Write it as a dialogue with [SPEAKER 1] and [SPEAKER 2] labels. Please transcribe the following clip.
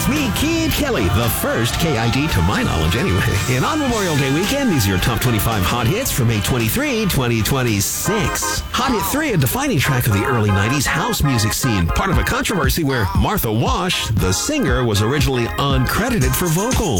[SPEAKER 1] It's me, Kid Kelly, the first KID to my knowledge anyway. And on Memorial Day weekend, these are your top 25 hot hits for May 23, 2026. Hot Hit 3, a defining track of the early 90s house music scene. Part of a controversy where Martha Wash, the singer, was originally uncredited for vocals.